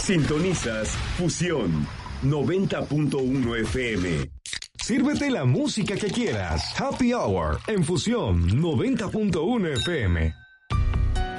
Sintonizas Fusión 90.1 FM. Sírvete la música que quieras. Happy Hour en Fusión 90.1 FM.